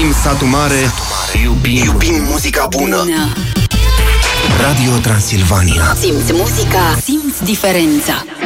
Iubim Satul Mare, iubim muzica bună. Radio Transilvania. Simți muzica, simți diferența.